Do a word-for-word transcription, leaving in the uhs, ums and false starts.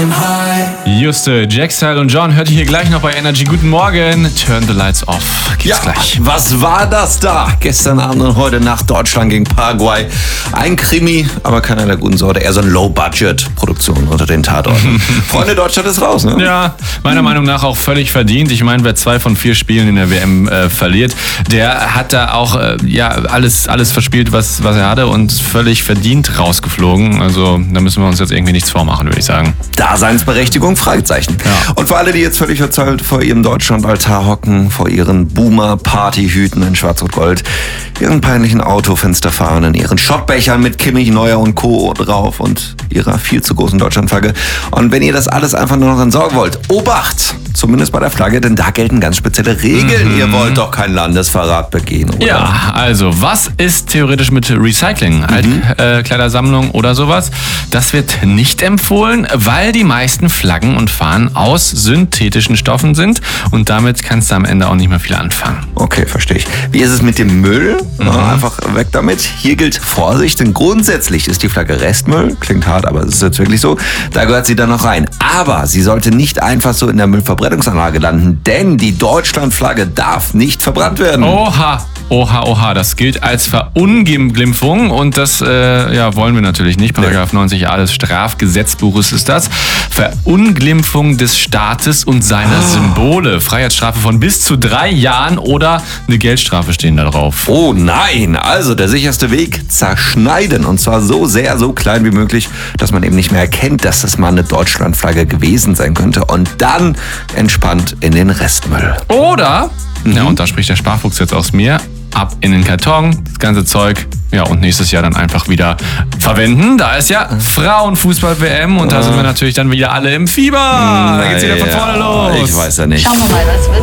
Juste, Jack, Style und John hört ihr hier gleich noch bei Energy. Guten Morgen. Turn the lights off. Geht's ja, gleich. Was war das da? Gestern Abend und heute Nacht Deutschland gegen Paraguay. Ein Krimi, aber keiner der guten Sorte. Eher so eine Low-Budget-Produktion unter den Tatorten. Freunde, Deutschland ist raus, ne? Ja, meiner Meinung nach auch völlig verdient. Ich meine, wer zwei von vier Spielen in der W M äh, verliert, der hat da auch äh, ja alles, alles verspielt, was, was er hatte und völlig verdient rausgeflogen. Also da müssen wir uns jetzt irgendwie nichts vormachen, würde ich sagen. Daseinsberechtigung, Fragezeichen. Ja. Und für alle, die jetzt völlig verzweifelt vor ihrem Deutschland-Altar hocken, vor ihren Boomer-Partyhüten in Schwarz-Rot-Gold, ihren peinlichen Autofensterfahrenden, ihren Schottbechern mit Kimmich, Neuer und Co. drauf und ihrer viel zu großen Deutschlandflagge. Und wenn ihr das alles einfach nur noch entsorgen wollt, Obacht! Zumindest bei der Flagge, denn da gelten ganz spezielle Regeln. Mhm. Ihr wollt doch kein Landesverrat begehen, oder? Ja, also was ist theoretisch mit Recycling? Mhm. Altkleidersammlung äh, oder sowas? Das wird nicht empfohlen, weil die meisten Flaggen und Fahnen aus synthetischen Stoffen sind und damit kannst du am Ende auch nicht mehr viel anfangen. Okay, verstehe ich. Wie ist es mit dem Müll? Mhm. Na, einfach weg damit. Hier gilt Vorsicht, denn grundsätzlich ist die Flagge Restmüll. Klingt hart, aber es ist jetzt wirklich so. Da gehört sie dann noch rein. Aber sie sollte nicht einfach so in der Müllverbrennungsanlage landen, denn die Deutschlandflagge darf nicht verbrannt werden. Oha! Oha, oha, das gilt als Verunglimpfung und das äh, ja, wollen wir natürlich nicht. Paragraph neunzig a des Strafgesetzbuches ist das. Verunglimpfung des Staates und seiner oh. Symbole. Freiheitsstrafe von bis zu drei Jahren oder eine Geldstrafe stehen da drauf. Oh nein, also der sicherste Weg, zerschneiden. Und zwar so sehr, so klein wie möglich, dass man eben nicht mehr erkennt, dass das mal eine Deutschlandflagge gewesen sein könnte. Und dann entspannt in den Restmüll. Oder, mhm. ja, und da spricht der Sparfuchs jetzt aus mir, ab in den Karton, das ganze Zeug, ja, und nächstes Jahr dann einfach wieder verwenden. Da ist ja Frauenfußball-W M und da sind wir natürlich dann wieder alle im Fieber. Da geht's wieder von vorne los. Ich weiß ja nicht. Schauen wir mal, was wird.